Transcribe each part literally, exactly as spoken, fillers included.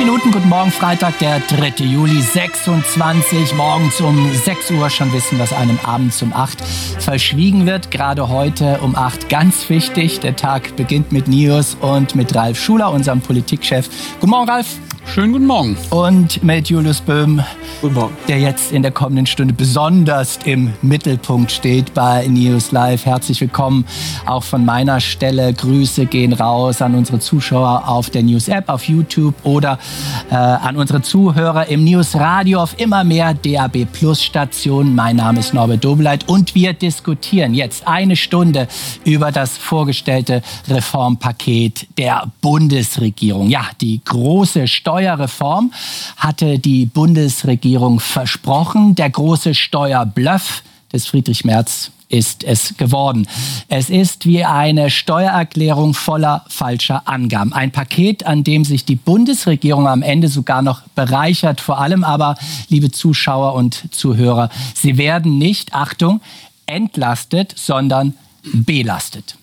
Minuten, guten Morgen, Freitag, der dritte Juli, sechsundzwanzig. Morgens um sechs Uhr schon wissen, was einem abends um acht verschwiegen wird. Gerade heute um acht ganz wichtig. Der Tag beginnt mit News und mit Ralf Schuler, unserem Politikchef. Guten Morgen, Ralf. Schönen guten Morgen. Und mit Julius Böhm, guten Morgen, der jetzt in der kommenden Stunde besonders im Mittelpunkt steht bei News Live. Herzlich willkommen auch von meiner Stelle. Grüße gehen raus an unsere Zuschauer auf der News App, auf YouTube oder äh, an unsere Zuhörer im News Radio auf immer mehr D A B Plus Stationen. Mein Name ist Norbert Dobeleit und wir diskutieren jetzt eine Stunde über das vorgestellte Reformpaket der Bundesregierung. Ja, die große Steuer Steuerreform hatte die Bundesregierung versprochen. Der große Steuerbluff des Friedrich Merz ist es geworden. Es ist wie eine Steuererklärung voller falscher Angaben. Ein Paket, an dem sich die Bundesregierung am Ende sogar noch bereichert. Vor allem aber, liebe Zuschauer und Zuhörer, sie werden nicht, Achtung, entlastet, sondern belastet.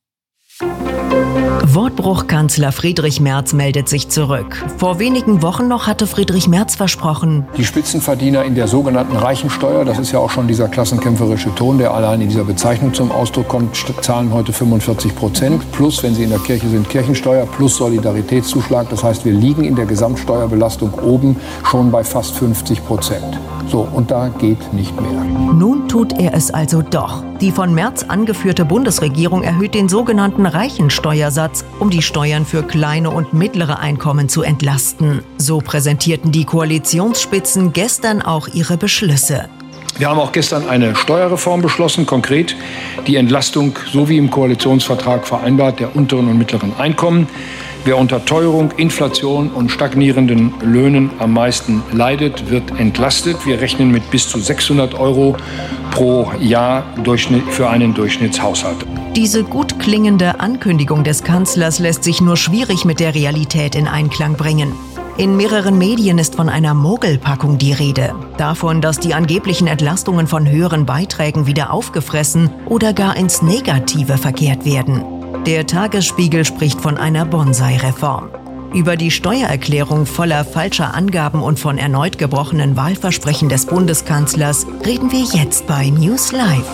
Wortbruchkanzler Friedrich Merz meldet sich zurück. Vor wenigen Wochen noch hatte Friedrich Merz versprochen: Die Spitzenverdiener in der sogenannten Reichensteuer, das ist ja auch schon dieser klassenkämpferische Ton, der allein in dieser Bezeichnung zum Ausdruck kommt, zahlen heute fünfundvierzig Prozent. Plus, wenn sie in der Kirche sind, Kirchensteuer plus Solidaritätszuschlag. Das heißt, wir liegen in der Gesamtsteuerbelastung oben schon bei fast fünfzig Prozent. So, und da geht nicht mehr. Nun tut er es also doch. Die von Merz angeführte Bundesregierung erhöht den sogenannten Reichensteuersatz, um die Steuern für kleine und mittlere Einkommen zu entlasten. So präsentierten die Koalitionsspitzen gestern auch ihre Beschlüsse. Wir haben auch gestern eine Steuerreform beschlossen, konkret die Entlastung, so wie im Koalitionsvertrag vereinbart, der unteren und mittleren Einkommen. Wer unter Teuerung, Inflation und stagnierenden Löhnen am meisten leidet, wird entlastet. Wir rechnen mit bis zu sechshundert Euro pro Jahr für einen Durchschnittshaushalt. Diese gut klingende Ankündigung des Kanzlers lässt sich nur schwierig mit der Realität in Einklang bringen. In mehreren Medien ist von einer Mogelpackung die Rede. Davon, dass die angeblichen Entlastungen von höheren Beiträgen wieder aufgefressen oder gar ins Negative verkehrt werden. Der Tagesspiegel spricht von einer Bonsai-Reform. Über die Steuererklärung voller falscher Angaben und von erneut gebrochenen Wahlversprechen des Bundeskanzlers reden wir jetzt bei News Live.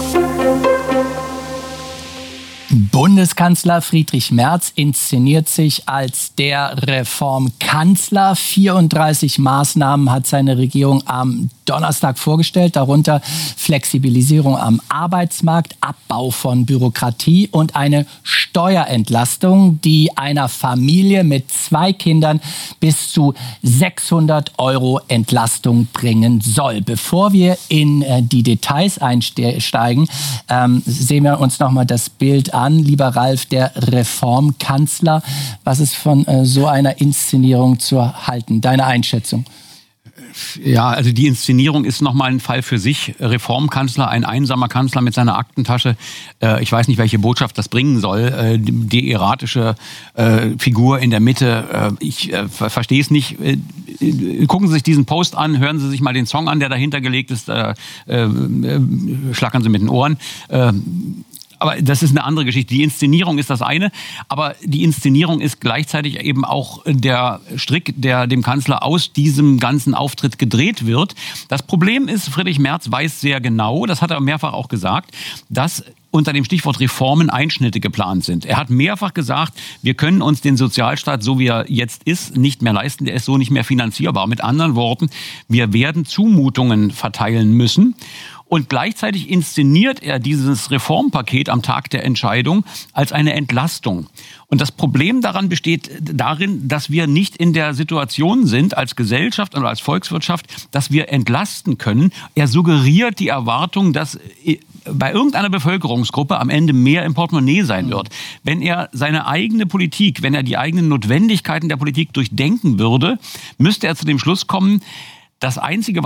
Bundeskanzler Friedrich Merz inszeniert sich als der Reformkanzler. vierunddreißig Maßnahmen hat seine Regierung am Donnerstag vorgestellt, darunter Flexibilisierung am Arbeitsmarkt, Abbau von Bürokratie und eine Steuerentlastung, die einer Familie mit zwei Kindern bis zu sechshundert Euro Entlastung bringen soll. Bevor wir in äh, die Details einsteigen, ähm, sehen wir uns nochmal das Bild an. Lieber Ralf, der Reformkanzler, was ist von äh, so einer Inszenierung zu halten? Deine Einschätzung? Ja, also die Inszenierung ist nochmal ein Fall für sich. Reformkanzler, ein einsamer Kanzler mit seiner Aktentasche. Äh, ich weiß nicht, welche Botschaft das bringen soll. Äh, die erratische äh, Figur in der Mitte. Äh, ich äh, verstehe es nicht. Äh, gucken Sie sich diesen Post an, hören Sie sich mal den Song an, der dahinter gelegt ist. Äh, äh, schlackern Sie mit den Ohren. Äh, Aber das ist eine andere Geschichte. Die Inszenierung ist das eine, aber die Inszenierung ist gleichzeitig eben auch der Strick, der dem Kanzler aus diesem ganzen Auftritt gedreht wird. Das Problem ist, Friedrich Merz weiß sehr genau, das hat er mehrfach auch gesagt, dass unter dem Stichwort Reformen Einschnitte geplant sind. Er hat mehrfach gesagt, wir können uns den Sozialstaat, so wie er jetzt ist, nicht mehr leisten. Der ist so nicht mehr finanzierbar. Mit anderen Worten, wir werden Zumutungen verteilen müssen. Und gleichzeitig inszeniert er dieses Reformpaket am Tag der Entscheidung als eine Entlastung. Und das Problem daran besteht darin, dass wir nicht in der Situation sind, als Gesellschaft oder als Volkswirtschaft, dass wir entlasten können. Er suggeriert die Erwartung, dass bei irgendeiner Bevölkerungsgruppe am Ende mehr im Portemonnaie sein wird. Wenn er seine eigene Politik, wenn er die eigenen Notwendigkeiten der Politik durchdenken würde, müsste er zu dem Schluss kommen, das Einzige,